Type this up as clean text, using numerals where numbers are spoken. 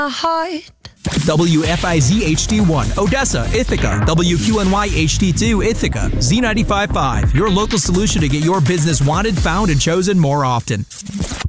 heart. WFIZ HD1, Odessa, Ithaca. WQNY HD2, Ithaca. Z95.5, your local solution to get your business wanted, found, and chosen more often.